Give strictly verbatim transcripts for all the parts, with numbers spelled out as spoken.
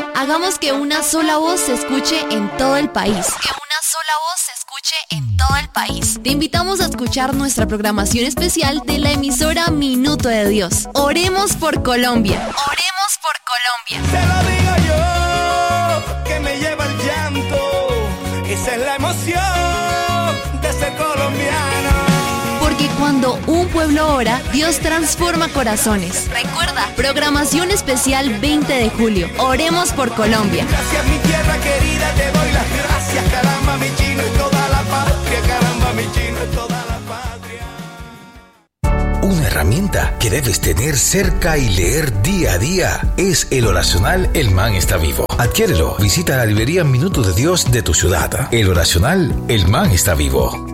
Hagamos que una sola voz se escuche en todo el país. Que una sola voz se escuche en todo el país. Te invitamos a escuchar nuestra programación especial de la emisora Minuto de Dios. Oremos por Colombia. Oremos por Colombia. Se lo digo yo, que me lleva el llanto. Esa es la emoción de ser colombiano. Porque cuando un pueblo ora, Dios transforma corazones. Recuerda, programación especial veinte de julio. Oremos por Colombia. Gracias mi tierra querida, te doy las gracias. Caramba mi chino y toda la patria. Caramba mi chino y toda la patria. Una herramienta que debes tener cerca y leer día a día es el oracional El Man está vivo. Adquiérelo. Visita la librería Minuto de Dios de tu ciudad. El oracional El Man está vivo.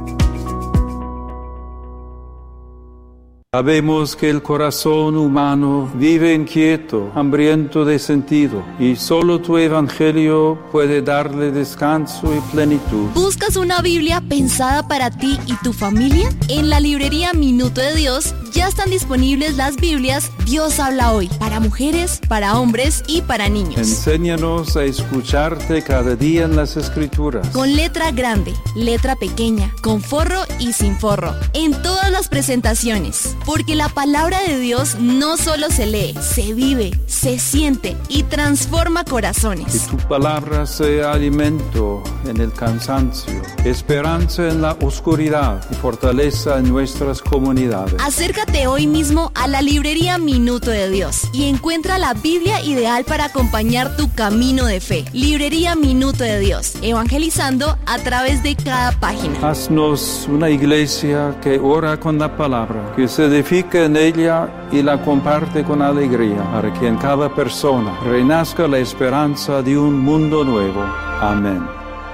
Sabemos que el corazón humano vive inquieto, hambriento de sentido, y solo tu evangelio puede darle descanso y plenitud. ¿Buscas una Biblia pensada para ti y tu familia? En la librería Minuto de Dios ya están disponibles las Biblias Dios habla hoy, para mujeres, para hombres y para niños. Enséñanos a escucharte cada día en las Escrituras. Con letra grande, letra pequeña, con forro y sin forro, en todas las presentaciones. Porque la palabra de Dios no solo se lee, se vive, se siente y transforma corazones. Que tu palabra sea alimento en el cansancio, esperanza en la oscuridad y fortaleza en nuestras comunidades. Acércate hoy mismo a la librería Minuto de Dios y encuentra la Biblia ideal para acompañar tu camino de fe. Librería Minuto de Dios, evangelizando a través de cada página. Haznos una iglesia que ora con la palabra, que se edifica en ella y la comparte con alegría, para que en cada persona renazca la esperanza de un mundo nuevo. Amén.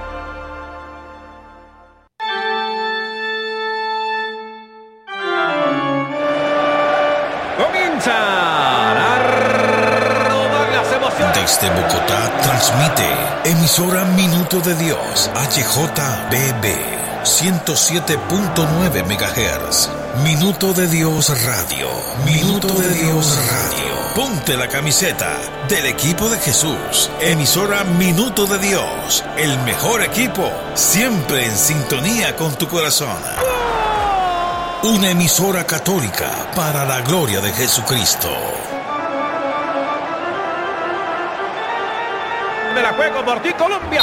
Desde Bogotá transmite emisora Minuto de Dios H J B B ciento siete punto nueve megahertz. Minuto de Dios Radio. Minuto de Dios Radio. Ponte la camiseta del equipo de Jesús. Emisora Minuto de Dios. El mejor equipo, siempre en sintonía con tu corazón. Una emisora católica para la gloria de Jesucristo. Me la juego por ti, Colombia.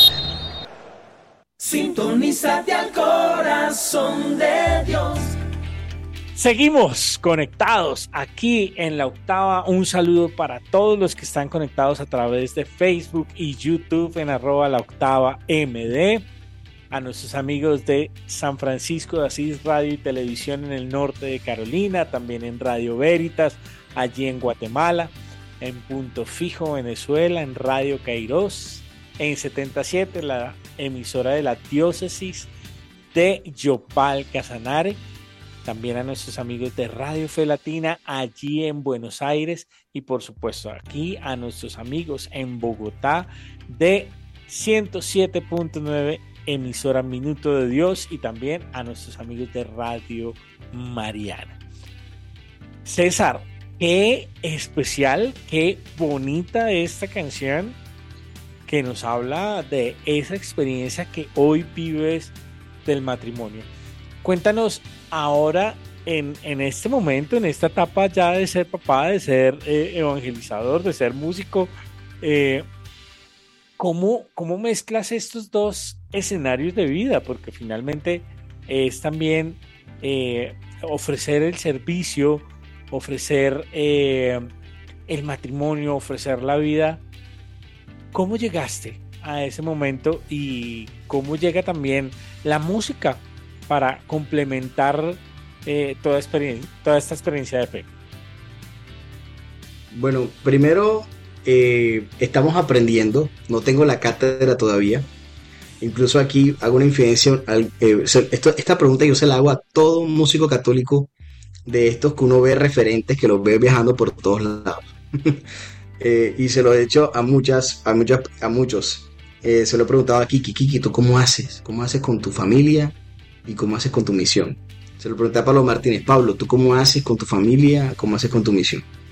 Sintonízate al corazón de Dios. Seguimos conectados aquí en La Octava. Un saludo para todos los que están conectados a través de Facebook y YouTube en arroba La Octava M D. A nuestros amigos de San Francisco de Asís Radio y Televisión en el norte de Carolina, también en Radio Veritas, allí en Guatemala, en Punto Fijo, Venezuela, en Radio Kairos, en setenta y siete, la emisora de la diócesis de Yopal, Casanare. También a nuestros amigos de Radio Fe Latina allí en Buenos Aires y por supuesto aquí a nuestros amigos en Bogotá de ciento siete punto nueve emisora Minuto de Dios y también a nuestros amigos de Radio Mariana. César, qué especial, qué bonita esta canción que nos habla de esa experiencia que hoy vives del matrimonio. Cuéntanos ahora, en, en este momento, en esta etapa ya de ser papá, de ser eh, evangelizador, de ser músico, eh, ¿cómo, ¿cómo mezclas estos dos escenarios de vida? Porque finalmente es también eh, ofrecer el servicio, ofrecer eh, el matrimonio, ofrecer la vida. ¿Cómo llegaste a ese momento y cómo llega también la música para complementar eh, toda, experiencia, toda esta experiencia de fe? Bueno, primero eh, estamos aprendiendo, no tengo la cátedra todavía. Incluso aquí hago una infidencia. Al, eh, esto, esta pregunta yo se la hago a todo músico católico de estos que uno ve referentes, que los ve viajando por todos lados. eh, y se lo he hecho a muchas, a muchas, a muchos. Eh, se lo he preguntado a Kiki, Kiki, ¿tú cómo haces? ¿Cómo haces con tu familia y cómo haces con tu misión? Se lo pregunté a Pablo Martínez, Pablo, ¿tú cómo haces con tu familia? ¿Cómo haces con tu misión?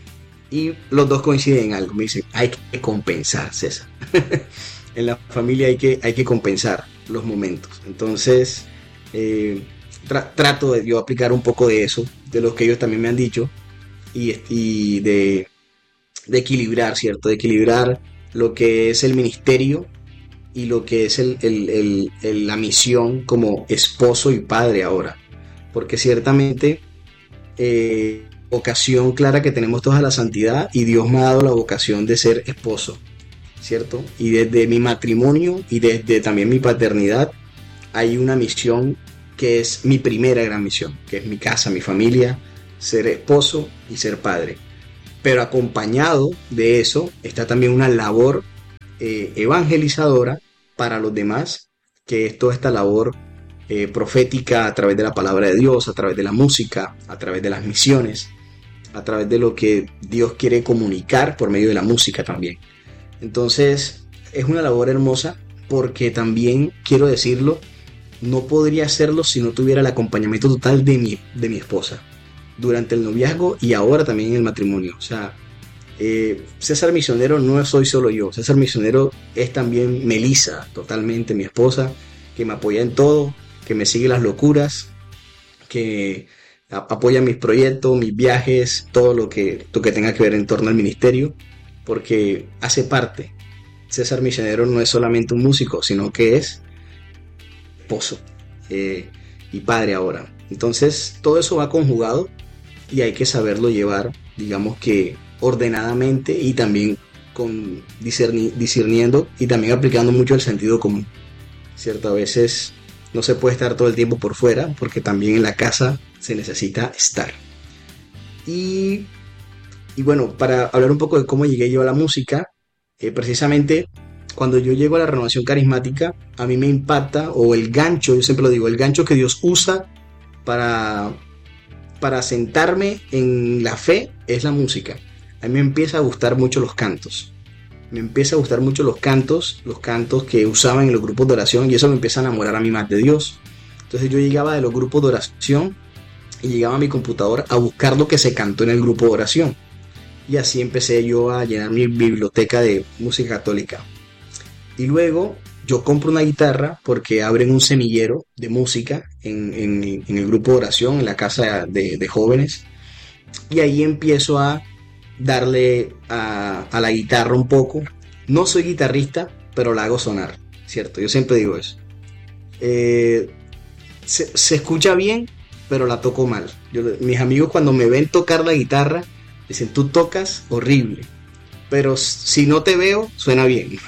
Y los dos coinciden en algo. Me dicen, hay que compensar, César. En la familia hay que, hay que compensar los momentos. Entonces, eh, tra- trato de yo aplicar un poco de eso, de lo que ellos también me han dicho, y, y de, de equilibrar, ¿cierto? De equilibrar lo que es el ministerio y lo que es el, el, el, el, la misión como esposo y padre ahora. Porque ciertamente, eh, vocación clara que tenemos todos a la santidad, y Dios me ha dado la vocación de ser esposo, ¿cierto? Y desde mi matrimonio y desde también mi paternidad hay una misión que es mi primera gran misión, que es mi casa, mi familia, ser esposo y ser padre. Pero acompañado de eso está también una labor eh, evangelizadora para los demás, que es toda esta labor eh, profética a través de la palabra de Dios, a través de la música, a través de las misiones, a través de lo que Dios quiere comunicar por medio de la música también. Entonces es una labor hermosa, porque también, quiero decirlo, no podría hacerlo si no tuviera el acompañamiento total de mi, de mi esposa durante el noviazgo y ahora también en el matrimonio. O sea, eh, César Misionero no soy solo yo. César Misionero es también Melissa, totalmente mi esposa, que me apoya en todo, que me sigue las locuras, que a- apoya mis proyectos, mis viajes, todo lo que, lo que tenga que ver en torno al ministerio, porque hace parte. César Misionero no es solamente un músico, sino que es esposo eh, y padre ahora. Entonces todo eso va conjugado y hay que saberlo llevar, digamos que ordenadamente, y también con discerni- discerniendo y también aplicando mucho el sentido común, ¿cierto? A veces no se puede estar todo el tiempo por fuera, porque también en la casa se necesita estar. Y, y bueno, para hablar un poco de cómo llegué yo a la música, eh, precisamente cuando yo llego a la renovación carismática, a mí me impacta, o el gancho, yo siempre lo digo, el gancho que Dios usa para, para sentarme en la fe es la música. A mí me empieza a gustar mucho los cantos. Me empieza a gustar mucho los cantos, los cantos que usaban en los grupos de oración, y eso me empieza a enamorar a mí más de Dios. Entonces yo llegaba de los grupos de oración y llegaba a mi computadora a buscar lo que se cantó en el grupo de oración. Y así empecé yo a llenar mi biblioteca de música católica. Y luego yo compro una guitarra porque abren un semillero de música en, en, en el grupo de oración, en la casa de, de jóvenes. Y ahí empiezo a darle a, a la guitarra un poco. No soy guitarrista, pero la hago sonar, ¿cierto? Yo siempre digo eso. Eh, se, se escucha bien, pero la toco mal. Yo, mis amigos cuando me ven tocar la guitarra dicen, tú tocas horrible, pero si no te veo, suena bien.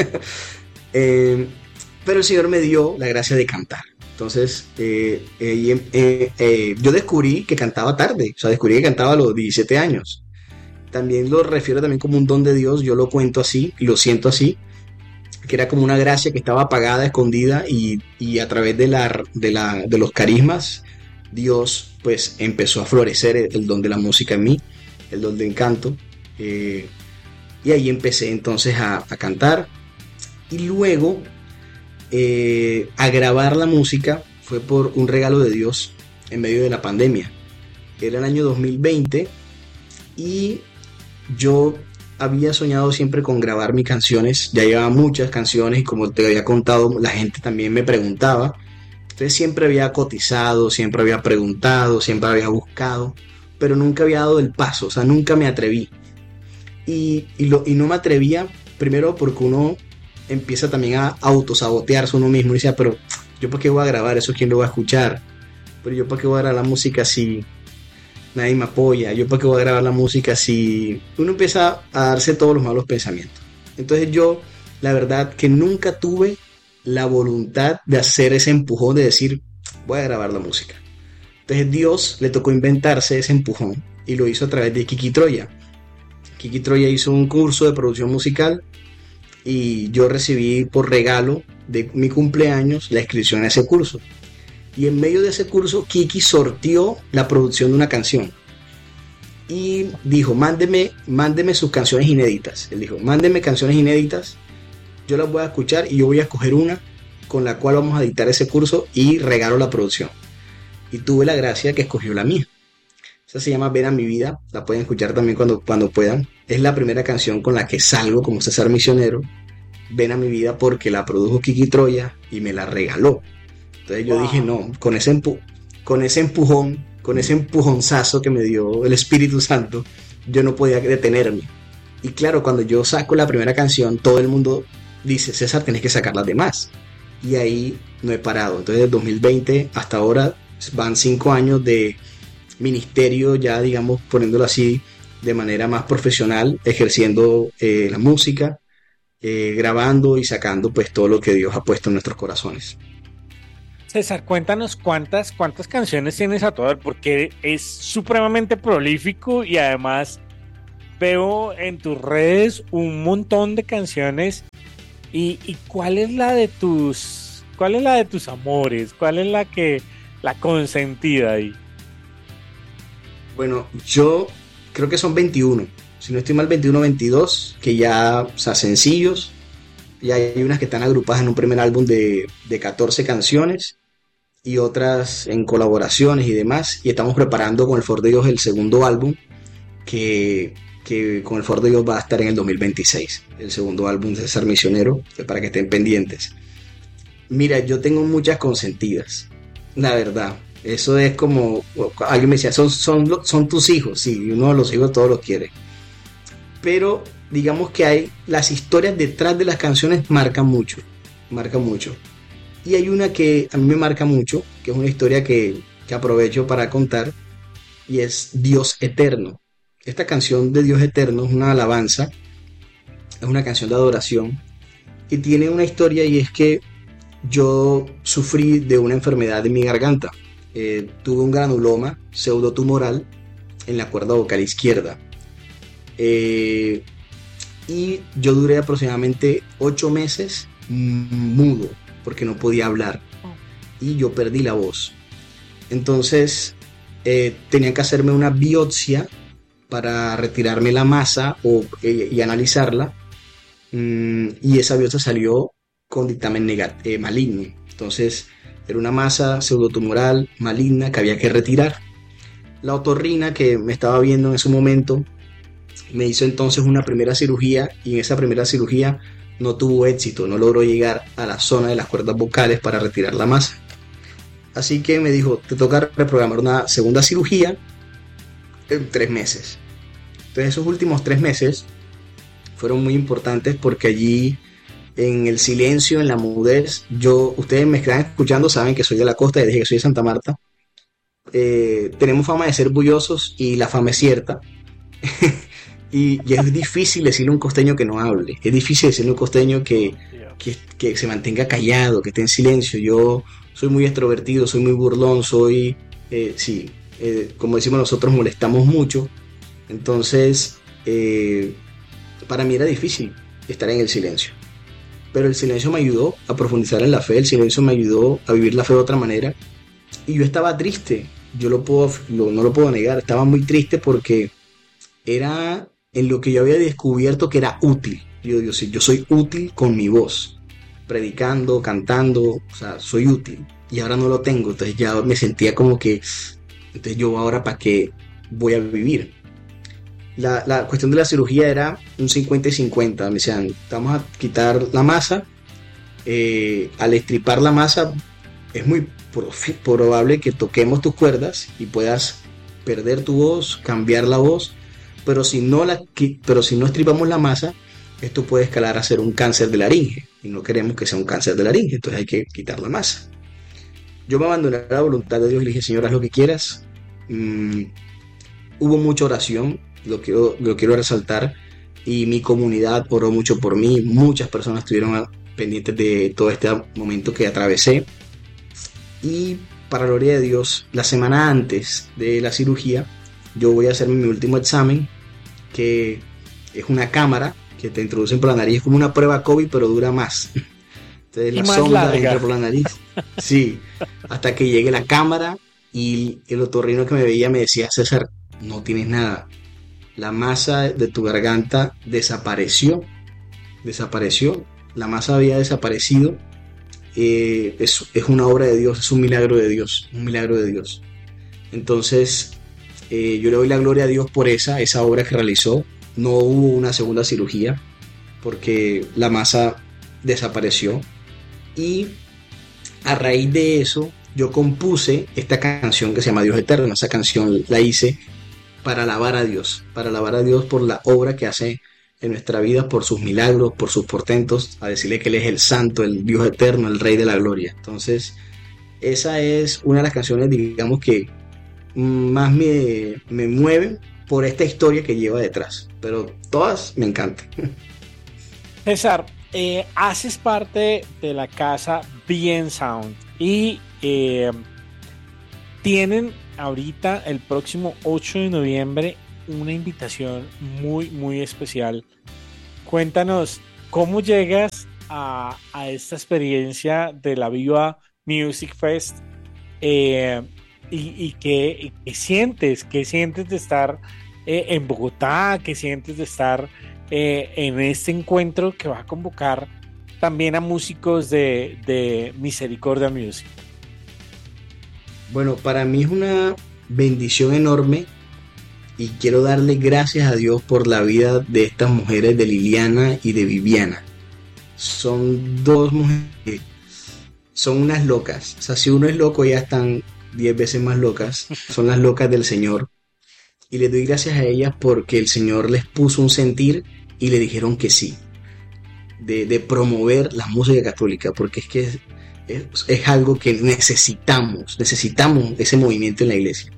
eh, pero el Señor me dio la gracia de cantar. Entonces, eh, eh, eh, eh, yo descubrí que cantaba tarde, o sea, descubrí que cantaba a los diecisiete años. También lo refiero también como un don de Dios, yo lo cuento así y lo siento así, que era como una gracia que estaba apagada, escondida, y, y a través de, la, de, la, de los carismas, Dios pues empezó a florecer el, el don de la música en mí, el don del canto, eh, y ahí empecé entonces a, a cantar, y luego eh, a grabar la música fue por un regalo de Dios en medio de la pandemia. Era el año dos mil veinte y yo había soñado siempre con grabar mis canciones, ya llevaba muchas canciones y como te había contado, la gente también me preguntaba, entonces siempre había cotizado, siempre había preguntado, siempre había buscado, pero nunca había dado el paso, o sea, nunca me atreví. Y, y, lo, y no me atrevía, primero porque uno empieza también a autosabotearse uno mismo, y decía, pero yo para qué voy a grabar eso, quién lo va a escuchar, pero yo para qué voy a grabar la música si nadie me apoya, yo para qué voy a grabar la música si... Uno empieza a darse todos los malos pensamientos. Entonces yo, la verdad que nunca tuve la voluntad de hacer ese empujón de decir, voy a grabar la música. Entonces Dios le tocó inventarse ese empujón y lo hizo a través de Kiki Troya. Kiki Troya hizo un curso de producción musical y yo recibí por regalo de mi cumpleaños la inscripción a ese curso. Y en medio de ese curso, Kiki sortió la producción de una canción. Y dijo, mándeme, mándeme sus canciones inéditas. Él dijo, mándeme canciones inéditas, yo las voy a escuchar y yo voy a escoger una con la cual vamos a dictar ese curso y regalo la producción. Y tuve la gracia que escogió la mía. Esa se llama Ven a mi vida, la pueden escuchar también cuando, cuando puedan. Es la primera canción con la que salgo como César Misionero. Ven a mi vida porque la produjo Kiki Troya y me la regaló. Entonces yo wow. dije, no, con ese, empu con ese empujón, con ese empujonzazo que me dio el Espíritu Santo, yo no podía detenerme. Y claro, cuando yo saco la primera canción, todo el mundo dice, César, tenés que sacar las demás. Y ahí no he parado. Entonces, desde dos mil veinte hasta ahora van cinco años de ministerio, ya digamos, poniéndolo así, de manera más profesional, ejerciendo eh, la música, eh, grabando y sacando pues todo lo que Dios ha puesto en nuestros corazones. César, cuéntanos cuántas, cuántas canciones tienes a todo, porque es supremamente prolífico y además veo en tus redes un montón de canciones. ¿Y, y cuál es la de tus, cuál es la de tus amores? ¿Cuál es la que, la consentida ahí? Bueno, yo creo que son veintiuno, si no estoy mal veintiuno o veintidós, que ya, o sea, sencillos, y hay unas que están agrupadas en un primer álbum de, de catorce canciones, y otras en colaboraciones y demás, y estamos preparando con el favor de Dios el segundo álbum, que... que con el favor de Dios va a estar en el dos mil veintiséis, el segundo álbum de César Misionero, para que estén pendientes. Mira, yo tengo muchas consentidas, la verdad. Eso es como, alguien me decía, son, son, son tus hijos, sí, uno de los hijos todos los quiere. Pero digamos que hay, las historias detrás de las canciones marcan mucho, marcan mucho. Y hay una que a mí me marca mucho, que es una historia que, que aprovecho para contar, y es Dios Eterno. Esta canción de Dios Eterno es una alabanza, es una canción de adoración y tiene una historia, y es que yo sufrí de una enfermedad de mi garganta. Eh, tuve un granuloma pseudotumoral en la cuerda vocal izquierda. Eh, y yo duré aproximadamente ocho meses mudo porque no podía hablar y yo perdí la voz. Entonces eh, tenía que hacerme una biopsia para retirarme la masa o, eh, y analizarla, mm, y esa biopsia salió con dictamen eh, maligno. Entonces era una masa pseudotumoral maligna que había que retirar. La otorrina que me estaba viendo en ese momento me hizo entonces una primera cirugía, y en esa primera cirugía no tuvo éxito, no logró llegar a la zona de las cuerdas vocales para retirar la masa. Así que me dijo, te toca reprogramar una segunda cirugía en tres meses. Entonces esos últimos tres meses fueron muy importantes porque allí, en el silencio, en la mudez, yo, ustedes me están escuchando, saben que soy de la costa, y dije que soy de Santa Marta. Eh, tenemos fama de ser bullosos y la fama es cierta. y, y es difícil decirle a un costeño que no hable, es difícil decirle a un costeño que, que, que se mantenga callado, que esté en silencio. Yo soy muy extrovertido, soy muy burlón, soy, eh, sí, eh, como decimos nosotros, molestamos mucho. Entonces, eh, para mí era difícil estar en el silencio. Pero el silencio me ayudó a profundizar en la fe, el silencio me ayudó a vivir la fe de otra manera. Y yo estaba triste, yo lo puedo, lo, no lo puedo negar, estaba muy triste porque era en lo que yo había descubierto que era útil. Yo, yo, yo soy útil con mi voz, predicando, cantando, o sea, soy útil. Y ahora no lo tengo, entonces ya me sentía como que, entonces yo ahora ¿para qué voy a vivir? La, la cuestión de la cirugía era un cincuenta y cincuenta. Me decían, vamos a quitar la masa. Eh, al estripar la masa es muy probable que toquemos tus cuerdas y puedas perder tu voz, cambiar la voz. Pero si no, la, pero si no estripamos la masa, esto puede escalar a ser un cáncer de laringe. Y no queremos que sea un cáncer de laringe, entonces hay que quitar la masa. Yo me abandoné a la voluntad de Dios y le dije, Señor, haz lo que quieras. Mm, hubo mucha oración. Lo quiero, lo quiero resaltar, y mi comunidad oró mucho por mí, muchas personas estuvieron pendientes de todo este momento que atravesé, y para la gloria de Dios, la semana antes de la cirugía yo voy a hacerme mi último examen, que es una cámara que te introducen por la nariz, es como una prueba COVID pero dura más. Entonces la sonda entra por la nariz, sí, hasta que llegue la cámara, y el otorrino que me veía me decía, César, no tienes nada. La masa de tu garganta desapareció, desapareció, la masa había desaparecido. Eh, es, es una obra de Dios, es un milagro de Dios, un milagro de Dios. Entonces, Eh, yo le doy la gloria a Dios por esa, esa obra que realizó. No hubo una segunda cirugía porque la masa desapareció. Y a raíz de eso yo compuse esta canción que se llama Dios Eterno. Esa canción la hice para alabar a Dios, para alabar a Dios por la obra que hace en nuestra vida, por sus milagros, por sus portentos, a decirle que Él es el Santo, el Dios Eterno, el Rey de la Gloria. Entonces, esa es una de las canciones, digamos, que más me, me mueven por esta historia que lleva detrás. Pero todas me encantan. César, eh, haces parte de la casa Bien Sound y eh, tienen ahorita el próximo ocho de noviembre una invitación muy muy especial. Cuéntanos cómo llegas a, a esta experiencia de la Viva Music Fest eh, y, y, qué, y qué sientes, qué sientes de estar eh, en Bogotá, qué sientes de estar eh, en este encuentro que va a convocar también a músicos de, de Misericordia Music. Bueno, para mí es una bendición enorme y quiero darle gracias a Dios por la vida de estas mujeres, de Liliana y de Viviana. Son dos mujeres, son unas locas. O sea, si uno es loco, ya están diez veces más locas. Son las locas del Señor. Y les doy gracias a ellas porque el Señor les puso un sentir y le dijeron que sí. De, de promover la música católica, porque es que es, es, es algo que necesitamos, necesitamos ese movimiento en la iglesia.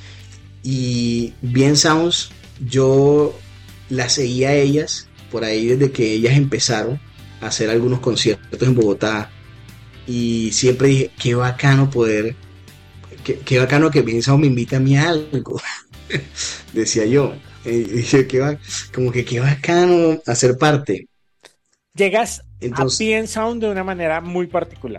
Y Bien Sounds, yo las seguía a ellas por ahí desde que ellas empezaron a hacer algunos conciertos en Bogotá, y siempre dije, qué bacano poder, qué, qué bacano que Bien Sounds me invite a mí a algo, decía yo, y dije, qué ba- como que qué bacano hacer parte. Llegas Entonces, a Bien Sound de una manera muy particular.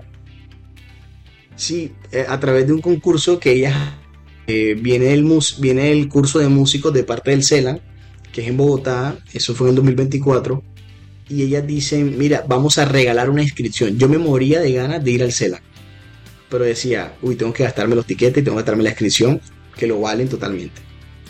sí, eh, a través de un concurso que ellas, eh, viene, el mus, viene el curso de músicos de parte del CELAN, que es en Bogotá, eso fue en el dos mil veinticuatro, y ellas dicen, mira, vamos a regalar una inscripción. Yo me moría de ganas de ir al CELAN, pero decía, uy, tengo que gastarme los tiquetes, tengo que gastarme la inscripción, que lo valen totalmente.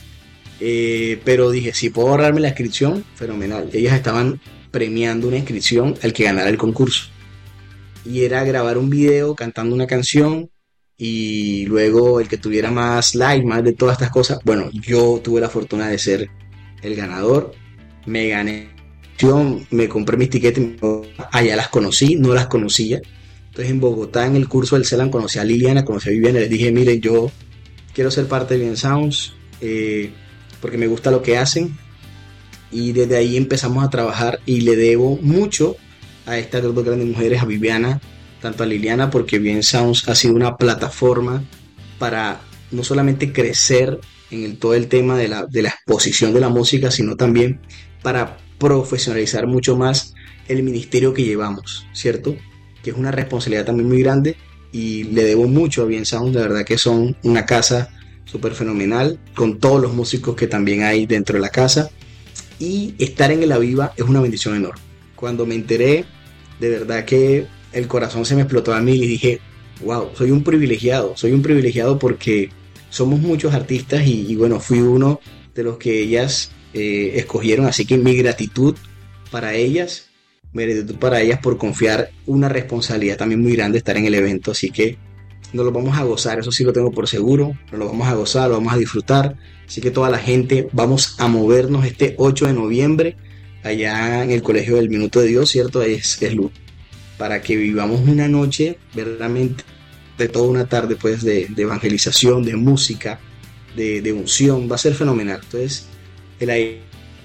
Eh, pero dije, si puedo ahorrarme la inscripción, fenomenal. Ellas estaban premiando una inscripción al que ganara el concurso. Y era grabar un video cantando una canción y luego el que tuviera más like, más de todas estas cosas. Bueno, yo tuve la fortuna de ser el ganador. Me gané. Yo me compré mis tiquetes. Allá las conocí, no las conocía. Entonces en Bogotá, en el curso del CELAN, conocí a Liliana, conocí a Viviana. Les dije, miren, yo quiero ser parte de Bien Sounds eh, porque me gusta lo que hacen. Y desde ahí empezamos a trabajar y le debo mucho a estas dos grandes mujeres, a Viviana, tanto a Liliana, porque Bien Sounds ha sido una plataforma para no solamente crecer en el, todo el tema de la, de la exposición de la música, sino también para profesionalizar mucho más el ministerio que llevamos, ¿cierto? Que es una responsabilidad también muy grande y le debo mucho a Bien Sounds, de verdad que son una casa súper fenomenal, con todos los músicos que también hay dentro de la casa. Y estar en el Aviva es una bendición enorme. Cuando me enteré, de verdad que el corazón se me explotó a mí y dije, wow, soy un privilegiado, soy un privilegiado porque somos muchos artistas y, y bueno, fui uno de los que ellas eh, escogieron, así que mi gratitud para ellas, mi gratitud para ellas por confiar una responsabilidad también muy grande estar en el evento, así que nos lo vamos a gozar, eso sí lo tengo por seguro, nos lo vamos a gozar, lo vamos a disfrutar. Así que toda la gente vamos a movernos este ocho de noviembre allá en el Colegio del Minuto de Dios, ¿cierto? Es, es luz. Para que vivamos una noche verdaderamente de toda una tarde pues de, de evangelización, de música, de, de unción. Va a ser fenomenal. Entonces, el aire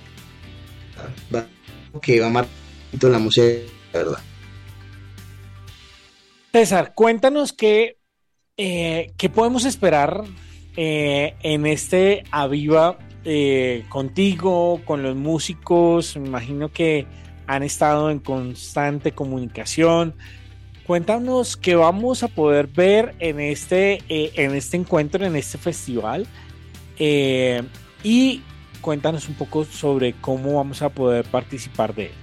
va, que va a marcar la música, la verdad. César, cuéntanos qué, eh, qué podemos esperar Eh, en este Aviva eh, contigo, con los músicos. Me imagino que han estado en constante comunicación. Cuéntanos qué vamos a poder ver en este, eh, en este encuentro, en este festival, eh, y cuéntanos un poco sobre cómo vamos a poder participar de él.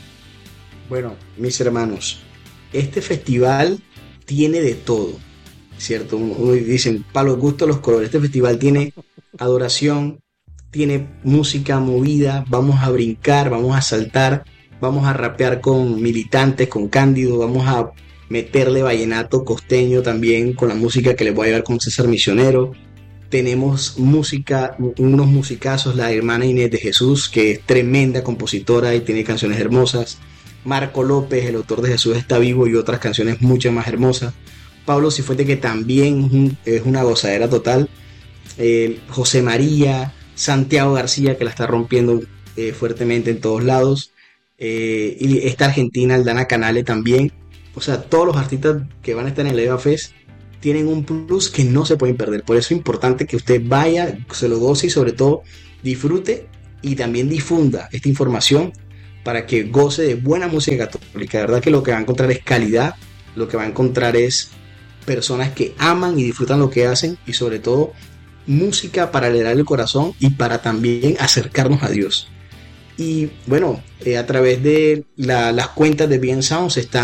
Bueno, mis hermanos, este festival tiene de todo. ¿cierto? Uno, uno dicen, para los gustos los colores. Este festival tiene adoración, tiene música movida, vamos a brincar, vamos a saltar, vamos a rapear con Militantes, con Cándido, vamos a meterle vallenato costeño también con la música que les voy a llevar con César Misionero. Tenemos música, unos musicazos, la hermana Inés de Jesús, que es tremenda compositora y tiene canciones hermosas. Marco López, el autor de Jesús está vivo, y otras canciones mucho más hermosas. Pablo Cifuente, que también es una gozadera total. Eh, José María, Santiago García, que la está rompiendo eh, fuertemente en todos lados. Eh, y esta argentina, Aldana Canale, también. O sea, todos los artistas que van a estar en el EVA Fest tienen un plus que no se pueden perder. Por eso es importante que usted vaya, se lo goce y sobre todo disfrute y también difunda esta información para que goce de buena música católica. De verdad que lo que va a encontrar es calidad, lo que va a encontrar es personas que aman y disfrutan lo que hacen, y sobre todo música para alegrar el corazón y para también acercarnos a Dios. Y bueno, eh, a través de la, las cuentas de Bien Sound se están